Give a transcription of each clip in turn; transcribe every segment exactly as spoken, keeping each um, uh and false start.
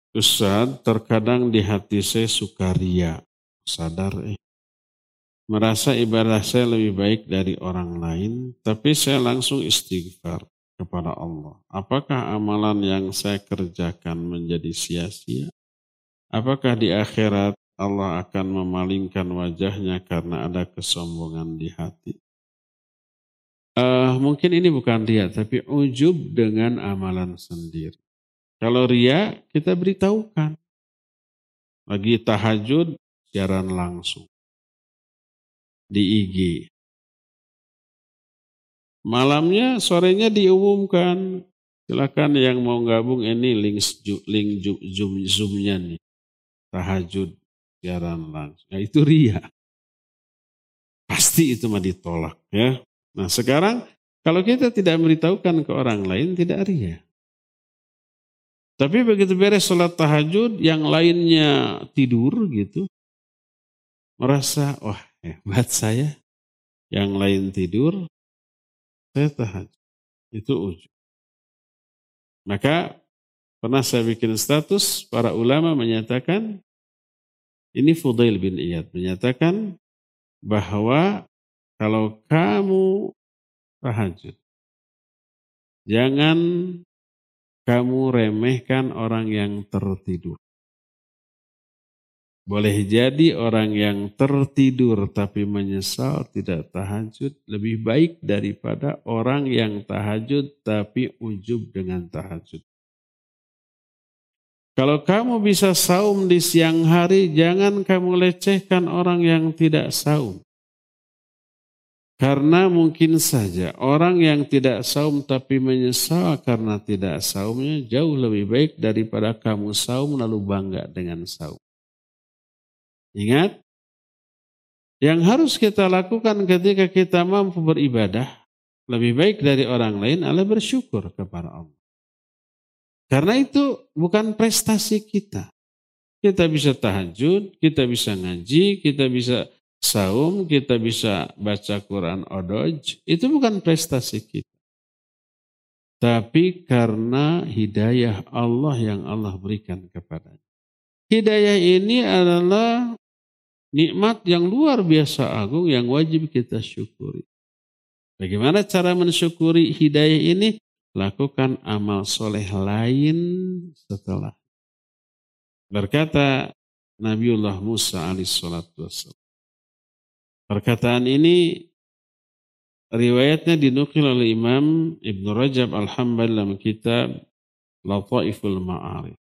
Ustaz, terkadang di hati saya suka ria, sadar eh. Merasa ibadah saya lebih baik dari orang lain, tapi saya langsung istighfar kepada Allah. Apakah amalan yang saya kerjakan menjadi sia-sia? Apakah di akhirat Allah akan memalingkan wajahnya karena ada kesombongan di hati? Eh, mungkin ini bukan ria, tapi ujub dengan amalan sendiri. Kalau ria, kita beritahukan. Lagi tahajud, siaran langsung di I G. Malamnya, sorenya diumumkan. Silakan yang mau gabung, ini link, link zoom, zoomnya nih. Tahajud, siaran langsung. Nah, itu ria. Pasti itu mah ditolak ya. Nah sekarang kalau kita tidak memberitahukan ke orang lain tidak ria. Tapi begitu beres sholat tahajud yang lainnya tidur gitu. Merasa wah hebat saya. Yang lain tidur saya tahajud. Itu ujub. Maka pernah saya bikin status para ulama menyatakan. Ini Fudail bin Iyad menyatakan bahwa kalau kamu tahajud, jangan kamu remehkan orang yang tertidur. Boleh jadi orang yang tertidur tapi menyesal tidak tahajud lebih baik daripada orang yang tahajud tapi ujub dengan tahajud. Kalau kamu bisa saum di siang hari, jangan kamu lecehkan orang yang tidak saum. Karena mungkin saja orang yang tidak saum tapi menyesal karena tidak saumnya jauh lebih baik daripada kamu saum lalu bangga dengan saum. Ingat, yang harus kita lakukan ketika kita mampu beribadah lebih baik dari orang lain adalah bersyukur kepada Allah. Karena itu bukan prestasi kita. Kita bisa tahajud, kita bisa ngaji, kita bisa saum, kita bisa baca Quran odoj, itu bukan prestasi kita. Tapi karena hidayah Allah yang Allah berikan kepadanya. Hidayah ini adalah nikmat yang luar biasa agung yang wajib kita syukuri. Bagaimana cara mensyukuri hidayah ini? Lakukan amal soleh lain setelah. Berkata Nabiullah Musa alaihissalatu wassalam. Perkataan ini riwayatnya dinukil oleh Imam Ibn Rajab Al-Hambali dalam kitab Lataiful Ma'arif.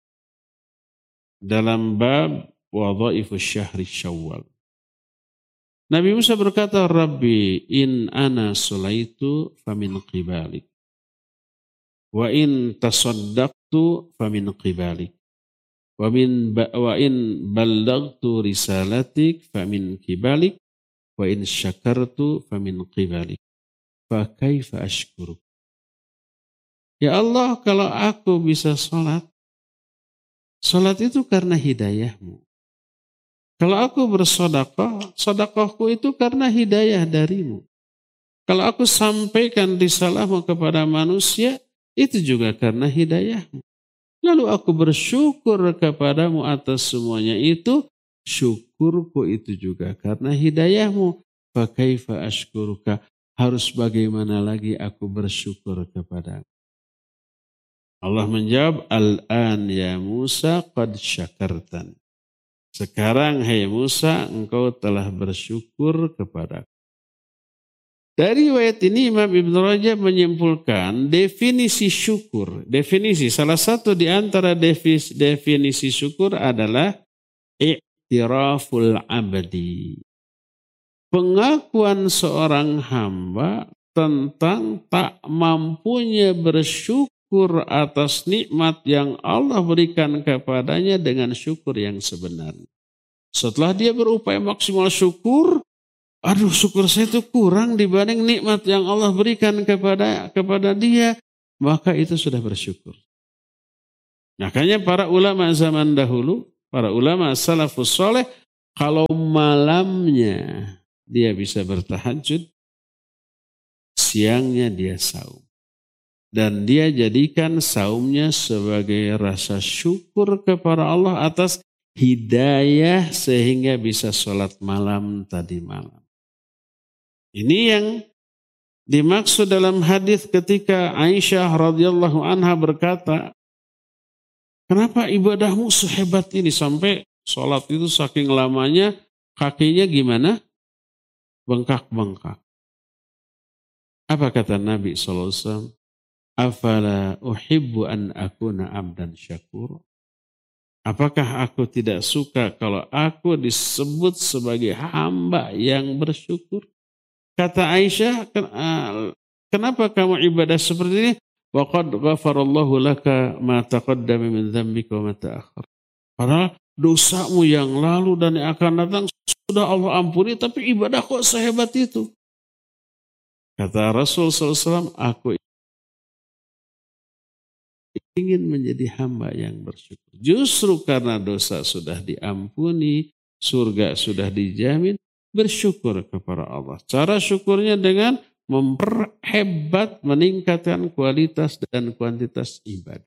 Dalam bab Wadhaifus Syahri Syawal. Nabi Musa berkata, Rabbi in ana sulaitu famin qibalik. Wa in tasaddaqtu famin qibalik. Wa, min, wa in ballagtu risalatik famin qibalik. Wa in syakartu famin qibalik. Fa kaifa ashkuruk. Ya Allah, kalau aku bisa sholat, sholat itu karena hidayahmu. Kalau aku bersedekah, sedekahku itu karena hidayah darimu. Kalau aku sampaikan risalahmu kepada manusia, itu juga karena hidayahmu. Lalu aku bersyukur kepadamu atas semuanya itu, syukurku itu juga karena hidayahmu. Fa kaifa ashkuruka, harus bagaimana lagi aku bersyukur kepadamu. Allah menjawab, Al-an ya Musa qad syakartan. Sekarang hai Musa, engkau telah bersyukur kepadaku. Dari riwayat ini Imam Ibn Rajab menyimpulkan definisi syukur. Definisi, salah satu di antara definisi syukur adalah i'tiraful abdi. Pengakuan seorang hamba tentang tak mampunya bersyukur atas nikmat yang Allah berikan kepadanya dengan syukur yang sebenarnya. Setelah dia berupaya maksimal syukur, aduh syukur saya itu kurang dibanding nikmat yang Allah berikan kepada kepada dia, maka itu sudah bersyukur. Makanya para ulama zaman dahulu, para ulama salafus soleh, kalau malamnya dia bisa bertahajud, siangnya dia saum. dan dia jadikan saumnya sebagai rasa syukur kepada Allah atas hidayah sehingga bisa sholat malam tadi malam. Ini yang dimaksud dalam hadis ketika Aisyah radhiyallahu anha berkata, kenapa ibadahmu sehebat ini sampai sholat itu saking lamanya kakinya gimana? Bengkak-bengkak. Apa kata Nabi shallallahu alaihi wasallam? Afala uhibbu an akuna abdan syakur. Apakah aku tidak suka kalau aku disebut sebagai hamba yang bersyukur? Kata Aisyah, kenapa kamu ibadah seperti ini? Wa qad ghafarallahu laka ma taqaddama min dzambika wa ma ta'akhkhar. Padahal dosamu yang lalu dan yang akan datang sudah Allah ampuni, tapi ibadah kok sehebat itu? Kata Rasul shallallahu alaihi wasallam, aku ingin menjadi hamba yang bersyukur. Justru karena dosa sudah diampuni, surga sudah dijamin, bersyukur kepada Allah. Cara syukurnya dengan memperhebat, meningkatkan kualitas dan kuantitas ibadah.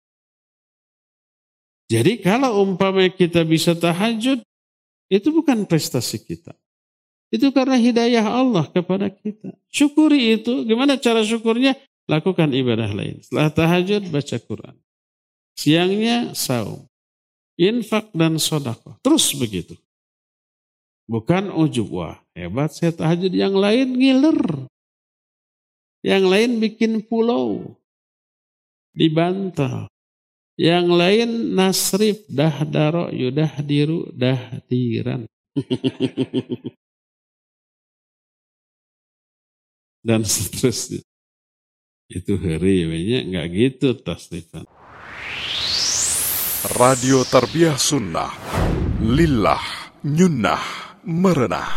Jadi kalau umpamanya kita bisa tahajud, itu bukan prestasi kita. Itu karena hidayah Allah kepada kita. Syukuri itu. Gimana cara syukurnya? Lakukan ibadah lain. Setelah tahajud, baca Quran. Siangnya, saum. Infak dan sedekah. Terus begitu. Bukan ujub. Wah, hebat saya tahajud. Yang lain ngiler. Yang lain bikin pulau. Di bantal. Yang lain nasrif. Dahdaro, yudahdiru, dahdiran. Dan seterusnya. Itu hari banyak nggak gitu tasrifan. Radio Tarbiyah Sunnah, lillah, nyunnah, merenah.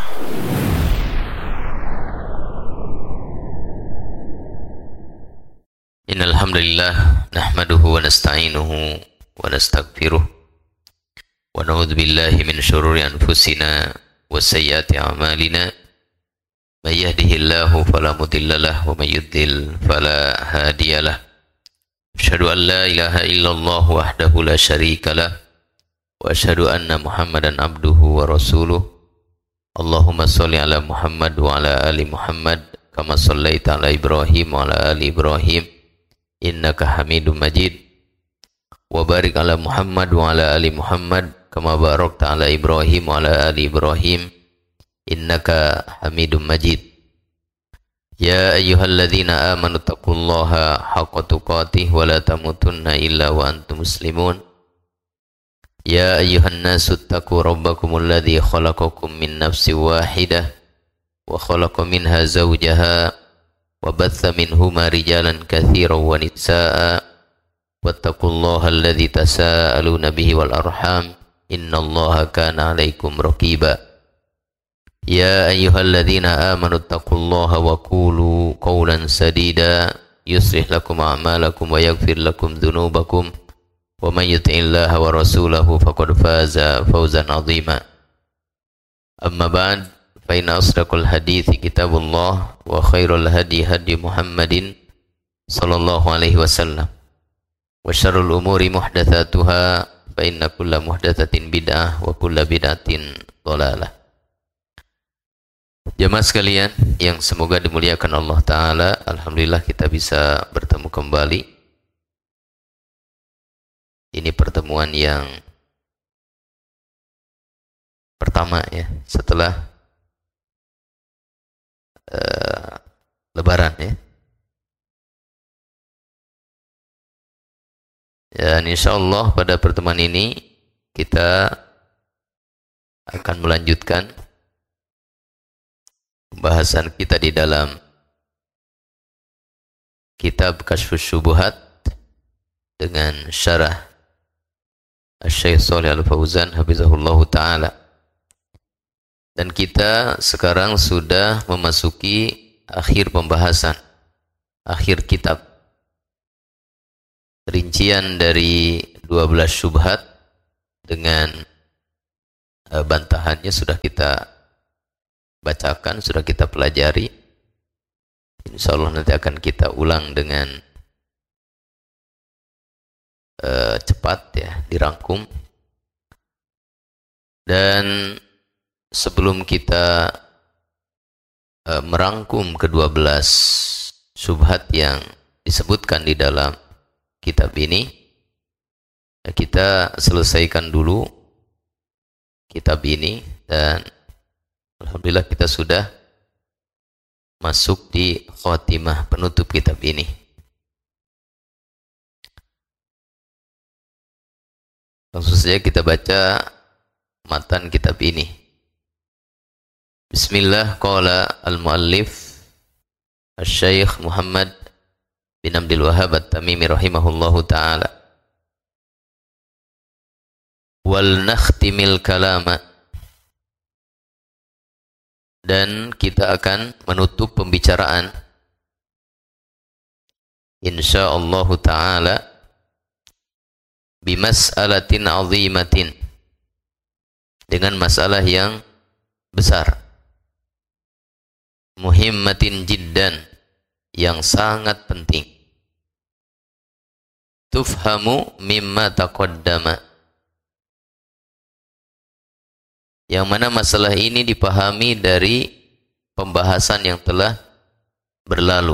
Innal hamdalillah nahmaduhu wa nasta'inuhu wa nastaghfiruh wa na'udzu billahi min shururi anfusina wa sayyiati a'malina. May yahdihillahu fala mudilla lahu wa may yudlil fala hadiya lahu. Asyhadu an la ilaha illallah wahdahu la syarika lah wa asyhadu anna Muhammadan abduhu wa rasuluh. Allahumma shalli ala Muhammad wa ala ali Muhammad kama shallaita ala Ibrahim wa ala ali Ibrahim innaka Hamidum Majid. Wa barik ala Muhammad wa ala ali Muhammad kama barakta ala Ibrahim wa ala ali Ibrahim innaka Hamidum Majid. Ya ayyuhalladzina amanu taqullaha haqqa tuqatih wa la tamutunna illa wa antum muslimun. Ya ayyuhan nasu taqu rabbakumul ladzi khalaqakum min nafsin wahidah wa khalaqa minha zawjaha wa batha minhuma rijalan katsiran wa nisaa'a wattaqullaha alladzi tasaaluna bihi wal arham innallaha kana 'alaikum raqiba. Ya ayyuhalladzina amanu taqullaha wa qulu qawlan sadida yuslih lakum a'malakum wa yaghfir lakum dhunubakum wa may yuti'illaha wa rasulahu faqad faza fawzan 'azima. Amma ba'd, fa inna asdaqal hadithi kitabullah wa khairul hadi hadi Muhammadin sallallahu alaihi wasallam wa syarrul umuri muhdatsatuha fa inna kulla muhdatsatin bid'ah wa kulla bid'atin dhalalah. Jamaah sekalian yang semoga dimuliakan Allah Ta'ala, alhamdulillah kita bisa bertemu kembali. Ini pertemuan yang pertama ya setelah uh, Lebaran ya. Dan insya Allah pada pertemuan ini kita akan melanjutkan pembahasan kita di dalam kitab Kashfus Syubuhat dengan syarah Asy-Syaikh Shalih Al-Fauzan hafizahullahu taala. Dan kita sekarang sudah memasuki akhir pembahasan, akhir kitab. Rincian dari dua belas syubhat dengan uh, bantahannya sudah kita bacakan, sudah kita pelajari. Insyaallah nanti akan kita ulang dengan uh, cepat ya dirangkum. Dan sebelum kita uh, merangkum kedua belas syubhat yang disebutkan di dalam kitab ini, ya kita selesaikan dulu kitab ini, dan alhamdulillah kita sudah masuk di khatimah penutup kitab ini. Langsung saja kita baca matan kitab ini. Bismillah, qala al-muallif Asy-Syaikh Muhammad bin Abdul Wahhab At-Tamimi rahimahullahu ta'ala. Wal nakhtimil kalama, dan kita akan menutup pembicaraan insyaallah ta'ala bimas'alatin azimatin, dengan masalah yang besar, muhimmatin jiddan, yang sangat penting, tufhamu mimma taqaddama, yang mana masalah ini dipahami dari pembahasan yang telah berlalu.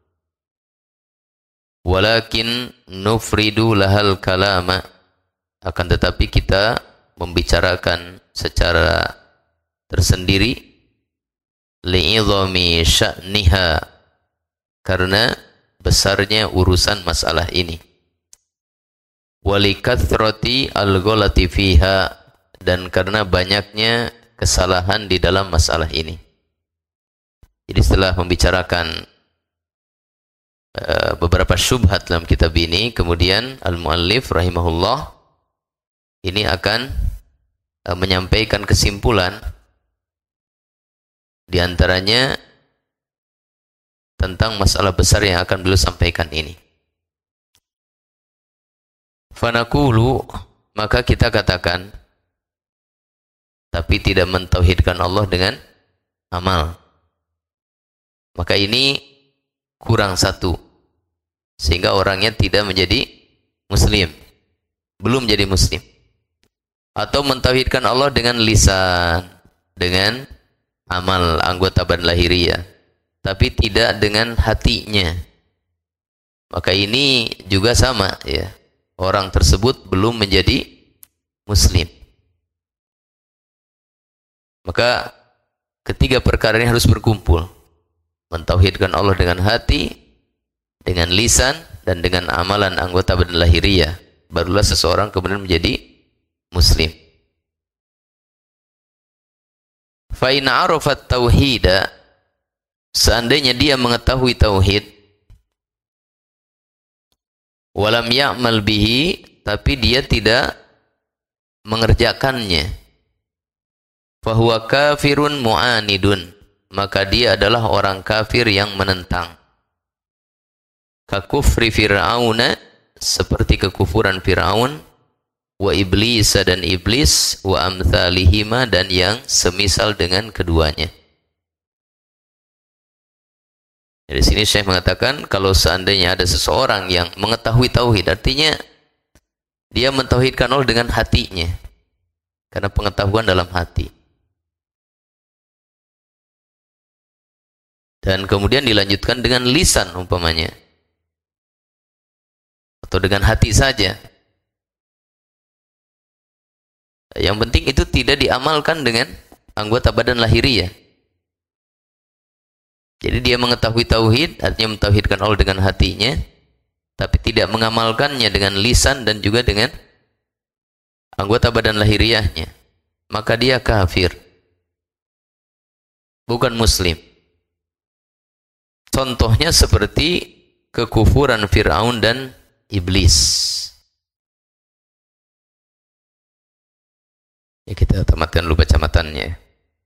Walakin nufridu lahal kalama, akan tetapi kita membicarakan secara tersendiri, li'idhami sya'niha, karena besarnya urusan masalah ini, walikathrati al-ghalati fiha, dan karena banyaknya kesalahan di dalam masalah ini. Jadi setelah membicarakan uh, beberapa syubhat dalam kitab ini, kemudian al-muallif rahimahullah ini akan uh, menyampaikan kesimpulan, di antaranya tentang masalah besar yang akan beliau sampaikan ini. Fanaqulu, maka kita katakan, tapi tidak mentauhidkan Allah dengan amal, maka ini kurang satu, sehingga orangnya tidak menjadi muslim, belum jadi muslim. Atau mentauhidkan Allah dengan lisan, dengan amal anggota badan lahiriah, tapi tidak dengan hatinya, maka ini juga sama ya, orang tersebut belum menjadi muslim. Maka ketiga perkara ini harus berkumpul, mentauhidkan Allah dengan hati, dengan lisan, dan dengan amalan anggota badan lahiriah, barulah seseorang kemudian menjadi muslim. Fa in arafat tauhida, seandainya dia mengetahui tauhid, walam ya'mal bihi, tapi dia tidak mengerjakannya, fahuwa kafirun mu'anidun, maka dia adalah orang kafir yang menentang. Kakufri Fir'auna, seperti kekufuran Fir'aun, wa iblis, dan iblis, wa amthalihima, dan yang semisal dengan keduanya. Dari sini Syekh mengatakan, kalau seandainya ada seseorang yang mengetahui tauhid, artinya dia mentauhidkan Allah dengan hatinya, karena pengetahuan dalam hati. Dan kemudian dilanjutkan dengan lisan umpamanya, atau dengan hati saja. Yang penting itu tidak diamalkan dengan anggota badan lahiriah. Jadi dia mengetahui tauhid, artinya mentauhidkan Allah dengan hatinya, tapi tidak mengamalkannya dengan lisan dan juga dengan anggota badan lahiriahnya, maka dia kafir, bukan muslim. Contohnya seperti kekufuran Fir'aun dan iblis. Ya, kita tamatkan dulu baca matannya.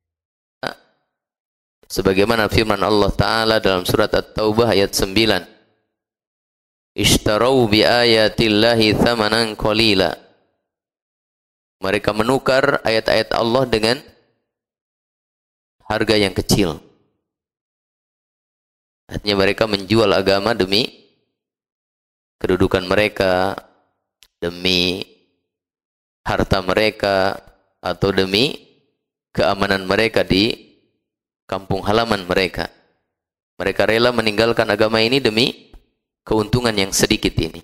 Sebagaimana firman Allah Ta'ala dalam surat At-Taubah ayat sembilan. Ishtarau bi ayatillahi thamanan qalila. Mereka menukar ayat-ayat Allah dengan harga yang kecil. Artinya mereka menjual agama demi kedudukan mereka, demi harta mereka atau demi keamanan mereka di kampung halaman mereka. Mereka rela meninggalkan agama ini demi keuntungan yang sedikit ini.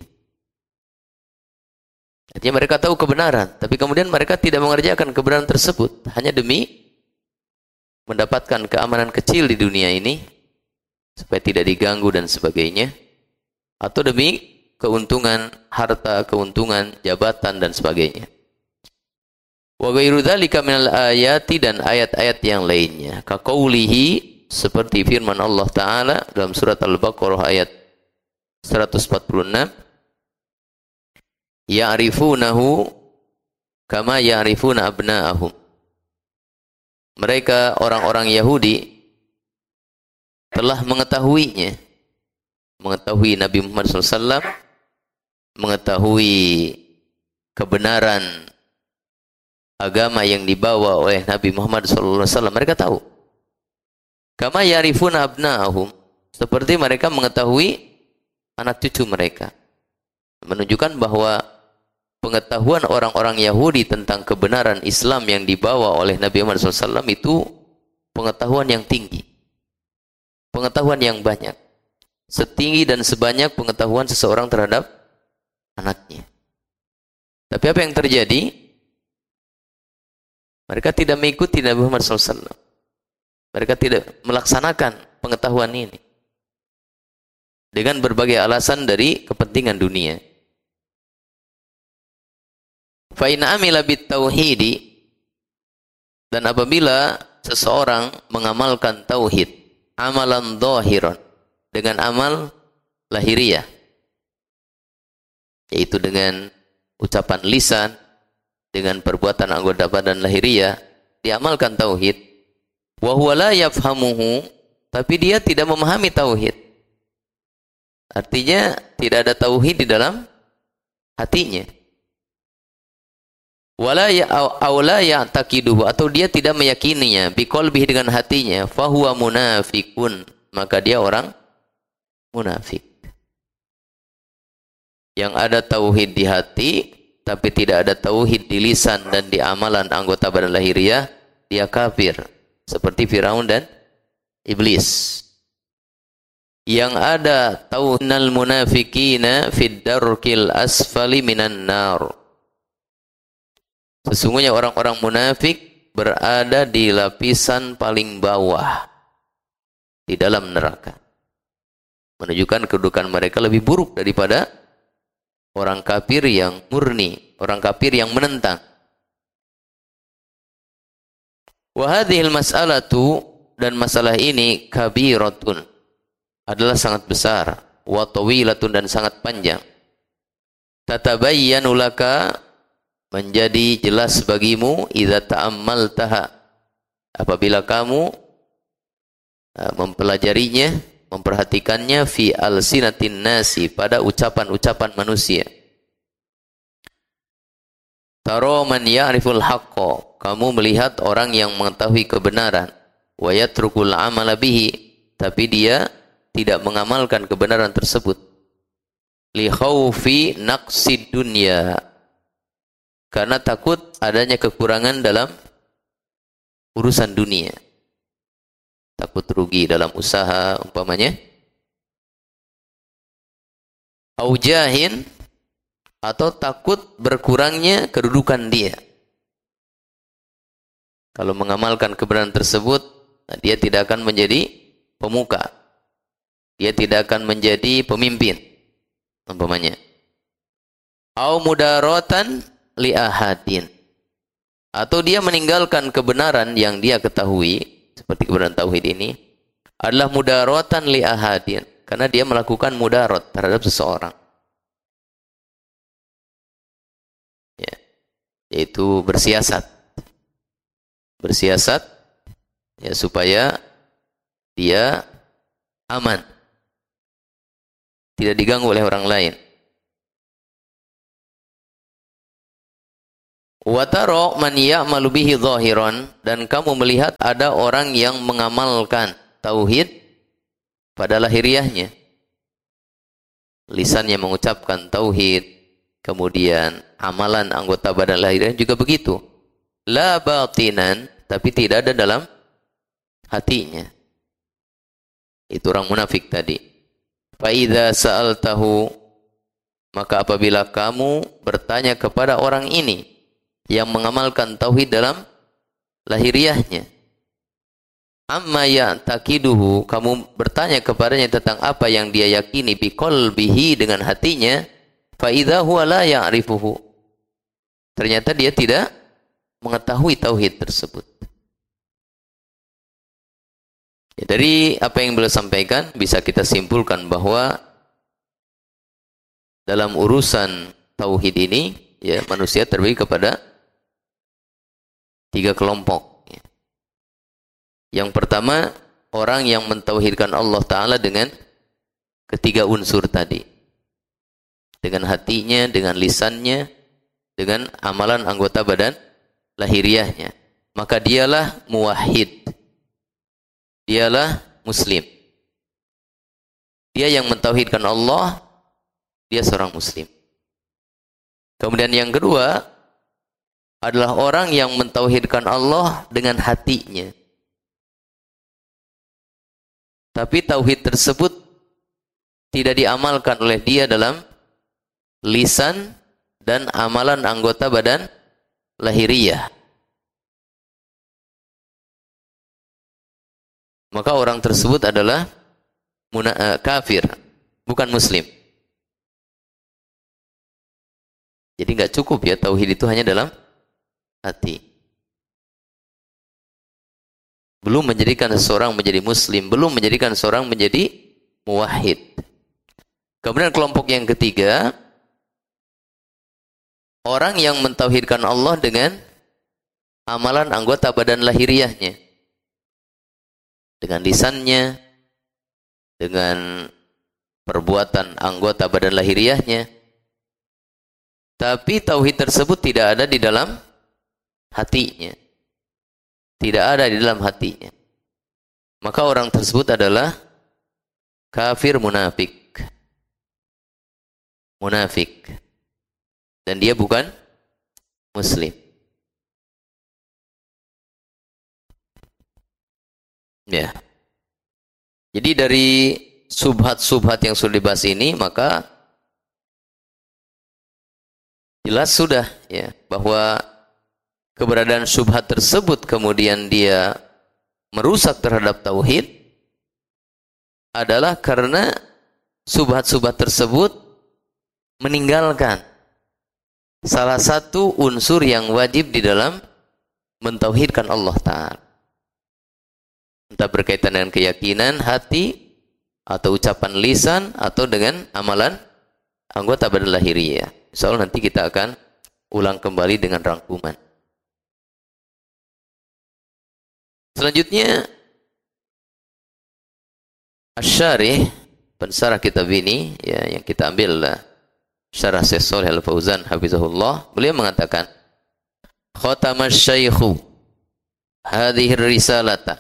Artinya mereka tahu kebenaran, tapi kemudian mereka tidak mengerjakan kebenaran tersebut hanya demi mendapatkan keamanan kecil di dunia ini supaya tidak diganggu dan sebagainya, atau demi keuntungan harta, keuntungan jabatan dan sebagainya. Wa ghairu dzalika minal ayati, dan ayat-ayat yang lainnya. Ka qaulihi, seperti firman Allah Ta'ala dalam surat Al-Baqarah ayat seratus empat puluh enam, ya'rifunahu kama ya'rifuna abna'ahum. Mereka orang-orang Yahudi telah mengetahuinya, mengetahui Nabi Muhammad shallallahu alaihi wasallam, mengetahui kebenaran agama yang dibawa oleh Nabi Muhammad shallallahu alaihi wasallam. Mereka tahu. Kama yarifuna abna'ahum, seperti mereka mengetahui anak cucu mereka. Menunjukkan bahwa pengetahuan orang-orang Yahudi tentang kebenaran Islam yang dibawa oleh Nabi Muhammad shallallahu alaihi wasallam itu pengetahuan yang tinggi, pengetahuan yang banyak, setinggi dan sebanyak pengetahuan seseorang terhadap anaknya. Tapi apa yang terjadi? Mereka tidak mengikuti Nabi Muhammad shallallahu alaihi wasallam. Mereka tidak melaksanakan pengetahuan ini dengan berbagai alasan dari kepentingan dunia. Fa in amila bit tauhidi, dan apabila seseorang mengamalkan tauhid, amalan dhahiran, dengan amal lahiriah, yaitu dengan ucapan lisan, dengan perbuatan anggota badan lahiriah, diamalkan tauhid. Wa huwa la yafhamuhu, tapi dia tidak memahami tauhid. Artinya tidak ada tauhid di dalam hatinya. Wala ya aula ya'taqiduhu, atau dia tidak meyakininya biqalbihi, dengan hatinya, fa huwa munafiqun, maka dia orang munafik. Yang ada tauhid di hati tapi tidak ada tauhid di lisan dan di amalan anggota badan lahiriah, dia kafir, seperti Firaun dan iblis. Yang ada tauhinal munafikina fid darkil asfali minan nar, sesungguhnya orang-orang munafik berada di lapisan paling bawah di dalam neraka, menunjukkan kedudukan mereka lebih buruk daripada orang kafir yang murni, orang kafir yang menentang. Wa hadhil mas'alatu, dan masalah ini kabiratun, adalah sangat besar, wa tawilatun, dan sangat panjang. Tatabayyanu laka, menjadi jelas bagimu, idza ta'ammaltaha, apabila kamu mempelajarinya, memperhatikannya, fi alsinatin nasi, pada ucapan-ucapan manusia. Taro man ya'riful haqqa, kamu melihat orang yang mengetahui kebenaran, wa yatrukul amala bihi, tapi dia tidak mengamalkan kebenaran tersebut. Li khaufi naqsid dunya, karena takut adanya kekurangan dalam urusan dunia. Takut rugi dalam usaha umpamanya. Au jahin, atau takut berkurangnya kedudukan dia. Kalau mengamalkan kebenaran tersebut, dia tidak akan menjadi pemuka. Dia tidak akan menjadi pemimpin umpamanya. Au mudaratan li ahadin, atau dia meninggalkan kebenaran yang dia ketahui, seperti kebenaran tauhid ini, adalah mudaratan li ahadin, karena dia melakukan mudarat terhadap seseorang, ya, yaitu bersiasat, bersiasat ya, supaya dia aman, tidak diganggu oleh orang lain. Wa tara man ya'malu bihi zahiran, dan kamu melihat ada orang yang mengamalkan tauhid pada lahiriahnya. Lisannya mengucapkan tauhid, kemudian amalan anggota badan lahirnya juga begitu. La batinan, tapi tidak ada dalam hatinya. Itu orang munafik tadi. Fa idza sa'altahu, maka apabila kamu bertanya kepada orang ini yang mengamalkan tauhid dalam lahiriahnya, amma ya'taqiduhu, kamu bertanya kepadanya tentang apa yang dia yakini bi qalbihi, dengan hatinya, fa idza huwa la ya'rifuhu, ternyata dia tidak mengetahui tauhid tersebut. Ya, dari apa yang beliau sampaikan bisa kita simpulkan bahwa dalam urusan tauhid ini, ya, manusia terbagi kepada tiga kelompok. Ya. Yang pertama, orang yang mentauhidkan Allah Ta'ala dengan ketiga unsur tadi. Dengan hatinya, dengan lisannya, dengan amalan anggota badan lahiriahnya. Maka dialah muwahhid. Dialah muslim. Dia yang mentauhidkan Allah, dia seorang muslim. Kemudian yang kedua adalah orang yang mentauhidkan Allah dengan hatinya. Tapi tauhid tersebut tidak diamalkan oleh dia dalam lisan dan amalan anggota badan lahiriah. Maka orang tersebut adalah muna, uh, kafir, bukan muslim. Jadi nggak cukup ya tauhid itu hanya dalam hati. Belum menjadikan seseorang menjadi muslim, belum menjadikan seseorang menjadi muwahhid. Kemudian kelompok yang ketiga, orang yang mentauhidkan Allah dengan amalan anggota badan lahiriahnya. Dengan lisannya, dengan perbuatan anggota badan lahiriahnya. Tapi tauhid tersebut tidak ada di dalam hatinya. Tidak ada di dalam hatinya. Maka orang tersebut adalah kafir munafik. Munafik. Dan dia bukan muslim. Ya. Jadi dari subhat-subhat yang sudah dibahas ini, maka jelas sudah ya bahwa keberadaan subhat tersebut kemudian dia merusak terhadap tauhid adalah karena subhat-subhat tersebut meninggalkan salah satu unsur yang wajib di dalam mentauhidkan Allah Ta'ala. Entah berkaitan dengan keyakinan hati, atau ucapan lisan, atau dengan amalan anggota badan lahiriah. Insyaallah nanti kita akan ulang kembali dengan rangkuman. Selanjutnya, Asy-Syarih, pensarah kitab ini, ya, yang kita ambil lah Syarah Syekh Shalih Al-Fauzan hafizahullah, beliau mengatakan, khatama asy-syaikhu hadhihi risalata.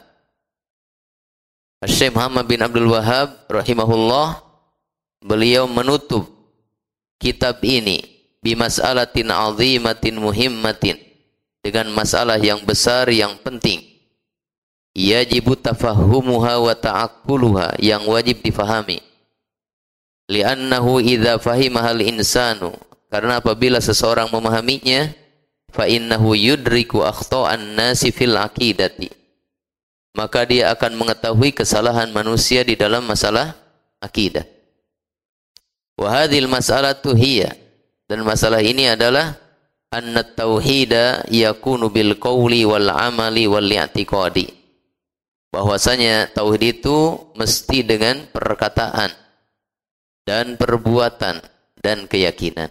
Syekh Muhammad bin Abdul Wahhab rahimahullah, beliau menutup kitab ini bimas'alatin 'azimatin muhimmatin, dengan masalah yang besar yang penting. Yajibu tafahumuha wa ta'aqquluha, yang wajib difahami. Li'annahu idza fahimahal insanu, karena apabila seseorang memahaminya, fa innahu yudriku akhta'an nasi fil aqidati, maka dia akan mengetahui kesalahan manusia di dalam masalah akidah. Wa hadhil mas'alatu hiya, dan masalah ini adalah anna tauhida yakunu bil qawli wal amali wal i'tiqadi, bahwasanya tauhid itu mesti dengan perkataan dan perbuatan dan keyakinan.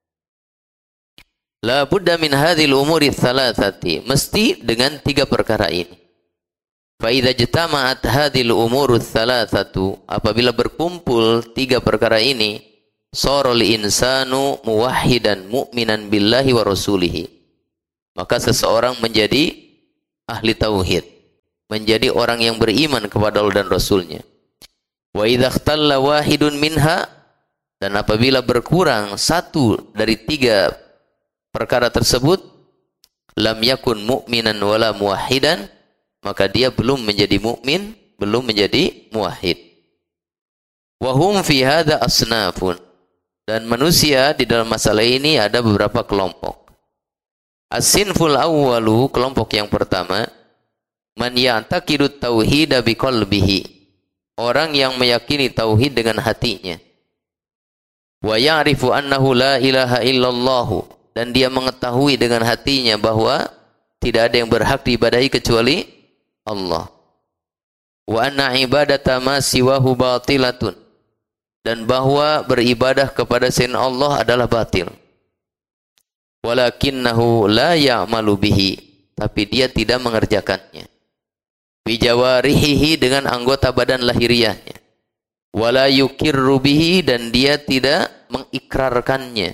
La budda min hadhil umuri tsalatsati, mesti dengan tiga perkara ini. Fa idza jatama'at hadhil umuru tsalatsatu, apabila berkumpul tiga perkara ini, sarul insanu muwahhidan mu'minan billahi wa rasulihi, maka seseorang menjadi ahli tauhid, menjadi orang yang beriman kepada Allah dan Rasulnya. Wa idza ikhtalla wahidun minha, Dan apabila berkurang satu dari tiga perkara tersebut, lam yakun mu'minan wala muwahhidan, maka dia belum menjadi mukmin, belum menjadi muwahhid. Wa hum fi hadza asnafun. Dan manusia di dalam masalah ini ada beberapa kelompok. As-sinful awwalu, kelompok yang pertama, man ya'taqidu tauhida biqalbihi. Orang yang meyakini tauhid dengan hatinya. Wa ya'rifu annahu la ilaha illallah, dan dia mengetahui dengan hatinya bahwa tidak ada yang berhak diibadahi kecuali Allah. Wa anna ibadata ma siwahu batilatun, dan bahwa beribadah kepada selain Allah adalah batil. Walakinnahu la ya'malu bihi, tapi dia tidak mengerjakannya. Bijawarihi, dengan anggota badan lahiriahnya. Wala yukirru bihi, dan dia tidak mengikrarkannya.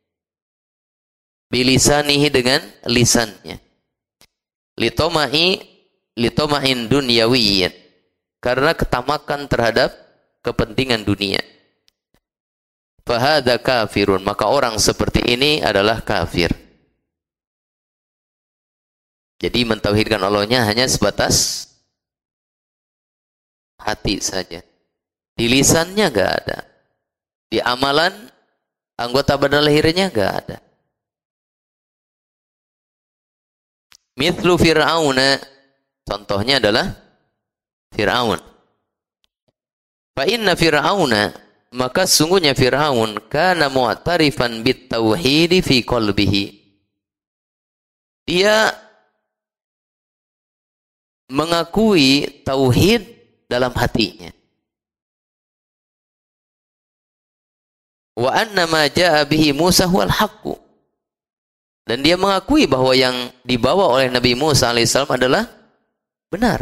Bilisanihi, dengan lisannya. Litoma'i litoma'in dunyawiyyan, karena ketamakan terhadap kepentingan dunia. Fahadha kafirun, maka orang seperti ini adalah kafir. Jadi mentauhidkan Allahnya hanya sebatas hati saja. Di lisannya enggak ada. Di amalan anggota badan lahirnya enggak ada. Mithlu Fir'auna, contohnya adalah Fir'aun. Fa inna Fir'auna, maka sungguhnya Fir'aun kana mu'tarifan bit tauhid fi qalbihi. Dia mengakui tauhid dalam hatinya. Wa anna ma jaa bihi Musa huwal haqqu. Dan dia mengakui bahwa yang dibawa oleh Nabi Musa alaihissalam adalah benar.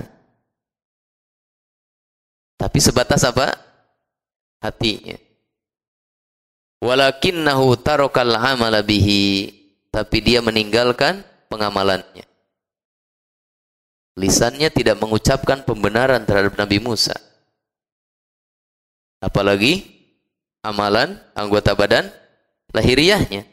Tapi sebatas apa? Hatinya. Walakinnahu tarakal amala bihi, tapi dia meninggalkan pengamalannya. Lisannya tidak mengucapkan pembenaran terhadap Nabi Musa. Apalagi amalan anggota badan lahiriahnya.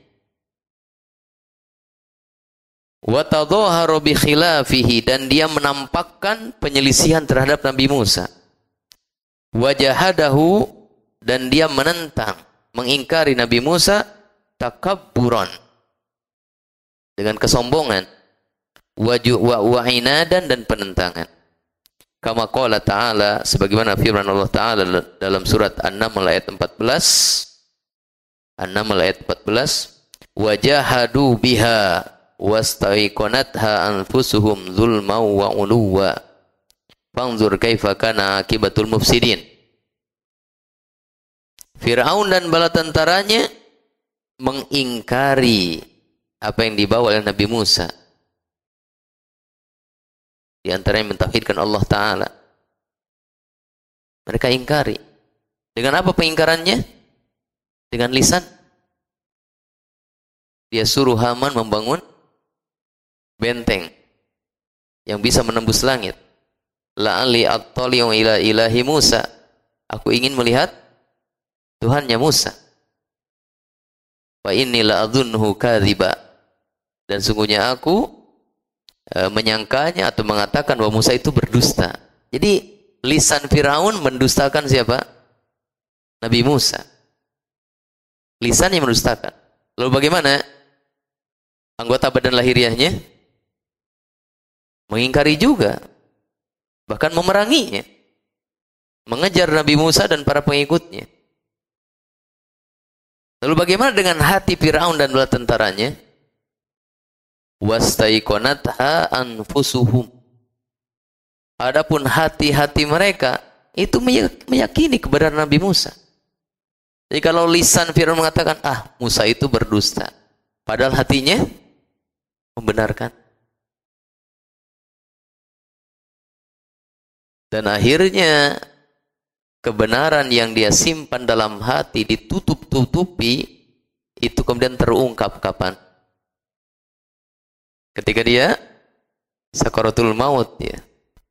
Wa tadhaharu bi khilafihi, dan dia menampakkan penyelisihan terhadap Nabi Musa. Wa jahadahu, dan dia menentang, mengingkari Nabi Musa takabburan, dengan kesombongan, wa wa inadan, dan penentangan. Kama qala ta'ala, sebagaimana firman Allah Ta'ala dalam surat An-Naml ayat empat belas. An-Naml ayat empat belas, wa jahadu biha wastaiqanatha anfusuhum zulman wa uluwa fanzur kaifa kana akibatul mufsidin. Fir'aun dan bala tentaranya mengingkari apa yang dibawa oleh Nabi Musa. Di antaranya mentauhidkan Allah Ta'ala. Mereka ingkari. Dengan apa pengingkarannya? Dengan lisan. Dia suruh Haman membangun benteng yang bisa menembus langit. La'ali at-tali'u ila ilahi Musa. Aku ingin melihat Tuhannya Musa. Wa inni la'adhunnuhu kadhiba. Dan sungguhnya aku e, menyangkanya atau mengatakan bahwa Musa itu berdusta. Jadi lisan Firaun mendustakan siapa? Nabi Musa. Lisannya mendustakan. Lalu bagaimana anggota badan lahiriahnya? Mengingkari juga, bahkan memeranginya, mengejar Nabi Musa dan para pengikutnya. Lalu bagaimana dengan hati Fir'aun dan bala tentaranya? Wastaiqanatha anfusuhum. Adapun hati-hati mereka itu meyakini kebenaran Nabi Musa. Jadi kalau lisan Fir'aun mengatakan, ah Musa itu berdusta, padahal hatinya membenarkan. Dan akhirnya kebenaran yang dia simpan dalam hati ditutup-tutupi, itu kemudian terungkap kapan? Ketika dia sakaratul maut ya.